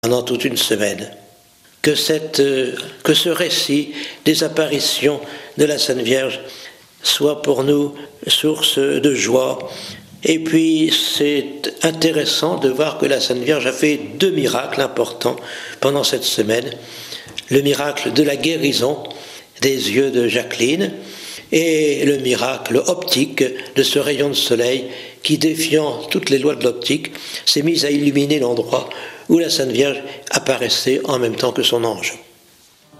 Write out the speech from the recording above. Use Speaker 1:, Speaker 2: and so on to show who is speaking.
Speaker 1: pendant toute une semaine. Que ce récit des apparitions de la Sainte Vierge soit pour nous source de joie. Et puis c'est intéressant de voir que la Sainte Vierge a fait 2 miracles importants pendant cette semaine. Le miracle de la guérison des yeux de Jacqueline et le miracle optique de ce rayon de soleil qui, défiant toutes les lois de l'optique, s'est mis à illuminer l'endroit où la Sainte Vierge apparaissait en même temps que son ange.